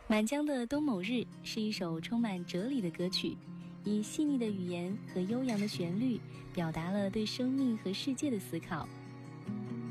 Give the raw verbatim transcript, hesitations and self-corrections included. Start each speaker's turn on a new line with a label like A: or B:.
A: 满江的冬某日是一首充满哲理的歌曲，以细腻的语言和悠扬的旋律，表达了对生命和世界的思考。